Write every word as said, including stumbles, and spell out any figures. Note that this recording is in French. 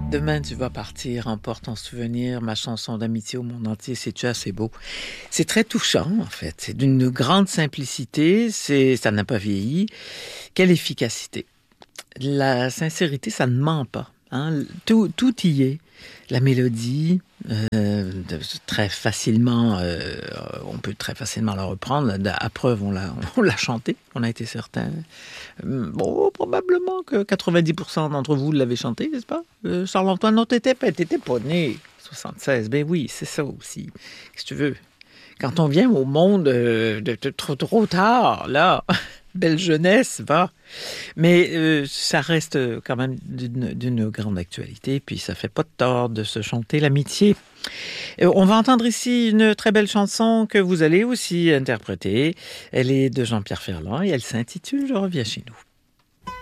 Demain, tu vas partir, emporte en souvenir ma chanson d'amitié au monde entier. C'est-tu assez beau? C'est très touchant, en fait. C'est d'une grande simplicité. C'est, ça n'a pas vieilli. Quelle efficacité. La sincérité, ça ne ment pas. Hein? Tout, tout y est. La mélodie, euh, de, très facilement, euh, on peut très facilement la reprendre. À preuve, on l'a, on l'a chanté, on a été certain. Bon, probablement que quatre-vingt-dix pour cent d'entre vous l'avez chanté, n'est-ce pas? Euh, Charles-Antoine, non, t'étais pas, t'étais pas né. soixante-seize, ben oui, c'est ça aussi. Qu'est-ce que tu veux? Quand on vient au monde euh, de, de, trop, trop tard, là, belle jeunesse, va. Mais euh, ça reste quand même d'une, d'une grande actualité, puis ça fait pas de tort de se chanter l'amitié. Euh, on va entendre ici une très belle chanson que vous allez aussi interpréter. Elle est de Jean-Pierre Ferland et elle s'intitule « Je reviens chez nous ».